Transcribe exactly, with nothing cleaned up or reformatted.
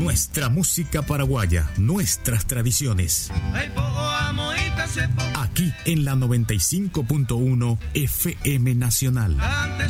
nuestra música paraguaya, nuestras tradiciones. Aquí en la noventa y cinco punto uno F M Nacional.